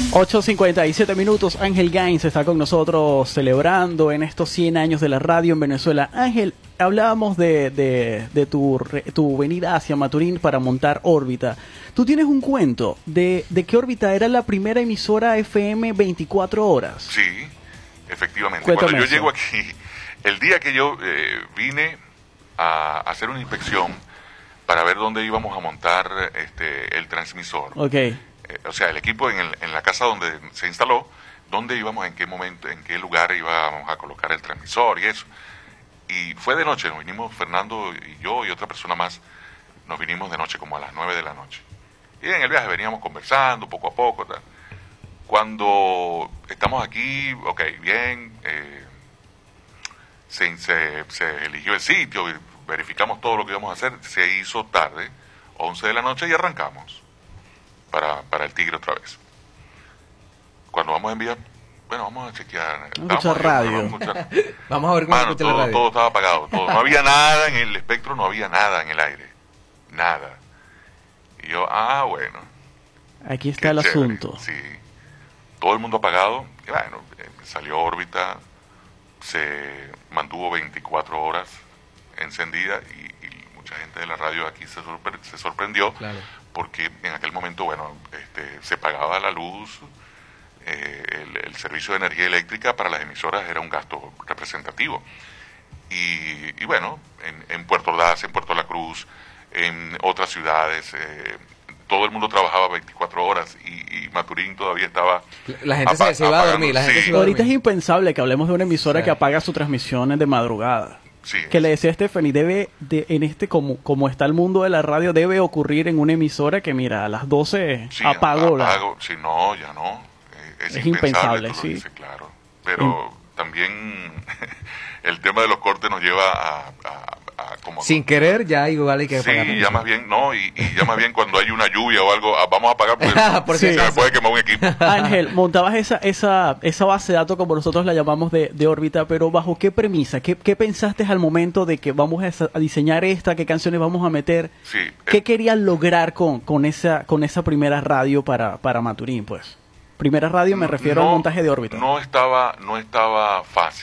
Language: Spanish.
8:57. Ángel Gainz está con nosotros celebrando en estos 100 años de la radio en Venezuela. Ángel, hablábamos de tu venida hacia Maturín para montar Órbita. Tú tienes un cuento de que Órbita era la primera emisora FM 24 horas. Sí, efectivamente. Cuéntame Cuando yo eso. llego aquí, el día que yo vine a hacer una inspección para ver dónde íbamos a montar el transmisor. Ok. O sea, el equipo en la casa donde se instaló, dónde íbamos, en qué momento, en qué lugar íbamos a colocar el transmisor y eso. Y fue de noche, nos vinimos, Fernando y yo y otra persona más, nos vinimos de noche como a las 9 de la noche. Y en el viaje veníamos conversando poco a poco, tal. Cuando estamos aquí, ok, bien, se eligió el sitio, verificamos todo lo que íbamos a hacer, se hizo tarde, 11 de la noche y arrancamos para el Tigre otra vez. Cuando vamos a enviar, bueno, vamos a chequear. Escuchar radio. Vamos a ver cómo escucha la radio. Todo estaba apagado, todo. No había nada en el espectro, no había nada en el aire. Nada. Y yo, bueno. Aquí está Qué el chévere. asunto. Sí. Todo el mundo apagado. Y bueno, salió Órbita, se mantuvo 24 horas encendida y mucha gente de la radio aquí se sorprendió. Claro. Porque en aquel momento, bueno, se pagaba la luz, el servicio de energía eléctrica para las emisoras era un gasto representativo. Y bueno, en Puerto Ordaz, en Puerto La Cruz, en otras ciudades, todo el mundo trabajaba 24 horas y Maturín todavía estaba... La gente se iba a dormir, la gente se iba a Ahorita es dormir. impensable que hablemos de una emisora Sí. que apaga sus transmisiones de madrugada. Sí. Que le decía a Stephanie, como está el mundo de la radio, debe ocurrir en una emisora que, mira, a las 12 Sí, apagó la... apago. Sí, no, ya no. Es impensable, tú lo sí. dices, claro. Pero también el tema de los cortes nos lleva a como... Sin querer, ya igual hay que Sí, pagar. ya más bien, no, y ya más bien cuando hay una lluvia o algo, vamos a pagar porque si se me acaso. puede quemar un equipo. Ángel, montabas esa base de datos como nosotros la llamamos de órbita, pero ¿bajo qué premisa? ¿Qué pensaste al momento de que vamos a diseñar qué canciones vamos a meter? Sí, ¿Qué querías lograr con esa primera radio para Maturín, pues? Primera radio me refiero al montaje de órbita. No estaba fácil.